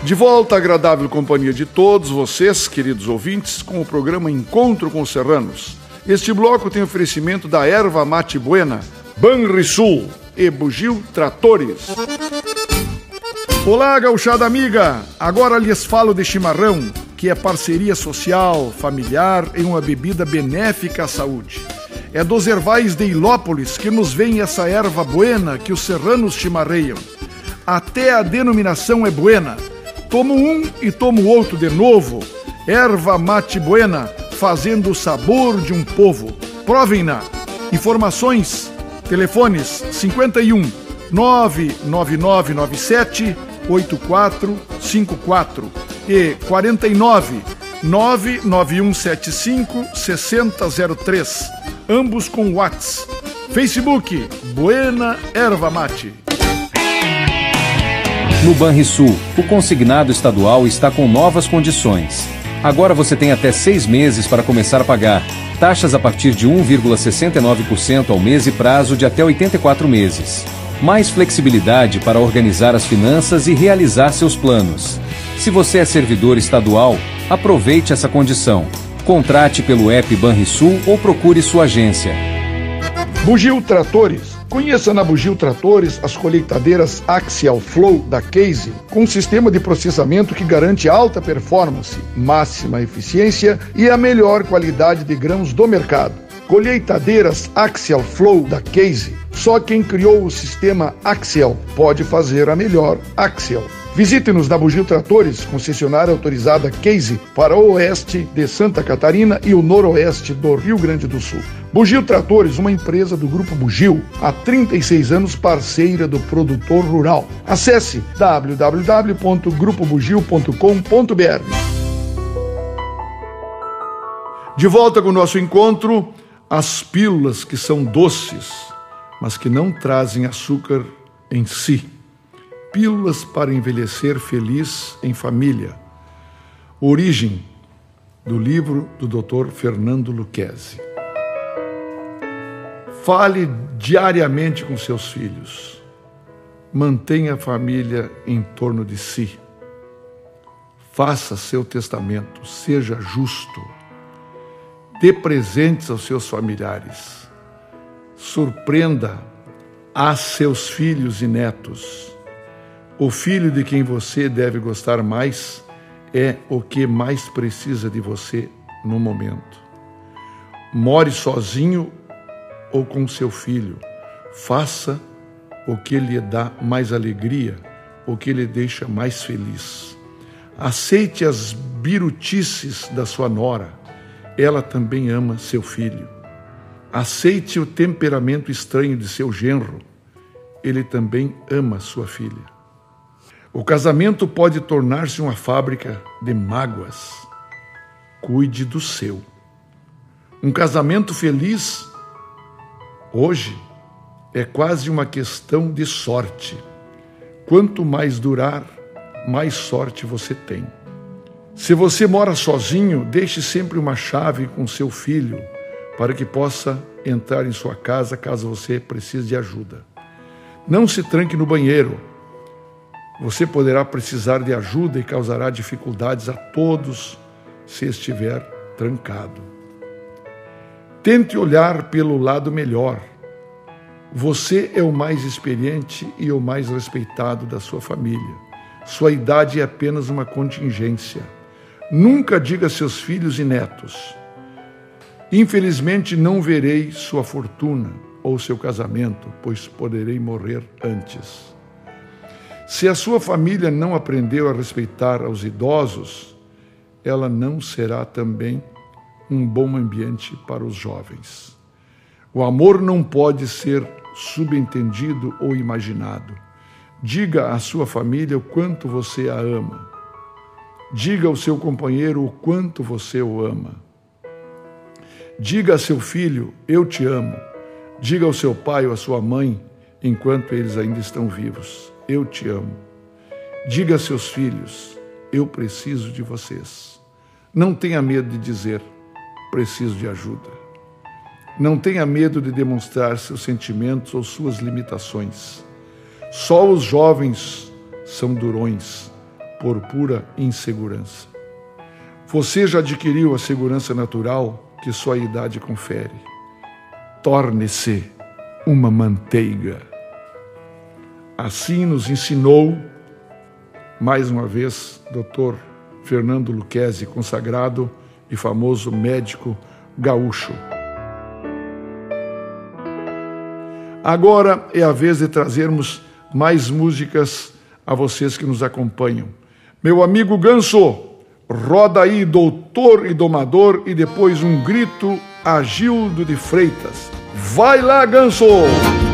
De volta à agradável companhia de todos vocês, queridos ouvintes, com o programa Encontro com os Serranos. Este bloco tem oferecimento da Erva Mate Buena, Banrisul e Bugio Tratores. Olá, gauchada amiga! Agora lhes falo de chimarrão, que é parceria social, familiar e uma bebida benéfica à saúde. É dos ervais de Ilópolis que nos vem essa erva buena que os serranos chimarreiam. Até a denominação é buena. Tomo um e tomo outro de novo. Erva Mate Buena, fazendo o sabor de um povo. Provem-na. Informações, telefones 51 99997 8454 e 49 99175 6003. Ambos com WhatsApp. Facebook, Buena Erva Mate. No Banrisul, o consignado estadual está com novas condições. Agora você tem até 6 meses para começar a pagar. Taxas a partir de 1,69% ao mês e prazo de até 84 meses. Mais flexibilidade para organizar as finanças e realizar seus planos. Se você é servidor estadual, aproveite essa condição. Contrate pelo app Banrisul ou procure sua agência. Bugio Tratores. Conheça na Bugio Tratores as colheitadeiras Axial Flow da Case, com um sistema de processamento que garante alta performance, máxima eficiência e a melhor qualidade de grãos do mercado. Colheitadeiras Axial Flow da Case. Só quem criou o sistema Axial pode fazer a melhor Axial. Visite-nos na Bugio Tratores, concessionária autorizada Case para o oeste de Santa Catarina e o noroeste do Rio Grande do Sul. Bugio Tratores, uma empresa do Grupo Bugio, há 36 anos parceira do produtor rural. Acesse www.grupobugio.com.br. De volta com o nosso encontro, as pílulas que são doces, mas que não trazem açúcar em si. Pílulas para envelhecer feliz em família. Origem, do livro do Dr. Fernando Lucchesi. Fale diariamente com seus filhos. Mantenha a família em torno de si. Faça seu testamento, seja justo. Dê presentes aos seus familiares. Surpreenda a seus filhos e netos. O filho de quem você deve gostar mais é o que mais precisa de você no momento. More sozinho ou com seu filho. Faça o que lhe dá mais alegria, o que lhe deixa mais feliz. Aceite as birutices da sua nora. Ela também ama seu filho. Aceite o temperamento estranho de seu genro. Ele também ama sua filha. O casamento pode tornar-se uma fábrica de mágoas. Cuide do seu. Um casamento feliz, hoje, é quase uma questão de sorte. Quanto mais durar, mais sorte você tem. Se você mora sozinho, deixe sempre uma chave com seu filho para que possa entrar em sua casa caso você precise de ajuda. Não se tranque no banheiro. Você poderá precisar de ajuda e causará dificuldades a todos se estiver trancado. Tente olhar pelo lado melhor. Você é o mais experiente e o mais respeitado da sua família. Sua idade é apenas uma contingência. Nunca diga a seus filhos e netos: infelizmente não verei sua fortuna ou seu casamento, pois poderei morrer antes. Se a sua família não aprendeu a respeitar aos idosos, ela não será também um bom ambiente para os jovens. O amor não pode ser subentendido ou imaginado. Diga à sua família o quanto você a ama. Diga ao seu companheiro o quanto você o ama. Diga a seu filho: eu te amo. Diga ao seu pai ou à sua mãe, enquanto eles ainda estão vivos: eu te amo. Diga a seus filhos: eu preciso de vocês. Não tenha medo de dizer: preciso de ajuda. Não tenha medo de demonstrar seus sentimentos ou suas limitações. Só os jovens são durões, por pura insegurança. Você já adquiriu a segurança natural que sua idade confere. Torne-se uma manteiga. Assim nos ensinou, mais uma vez, Dr. Fernando Lucchesi, consagrado e famoso médico gaúcho. Agora é a vez de trazermos mais músicas a vocês que nos acompanham. Meu amigo Ganso, roda aí Doutor e Domador e depois um grito a Gildo de Freitas. Vai lá, Ganso!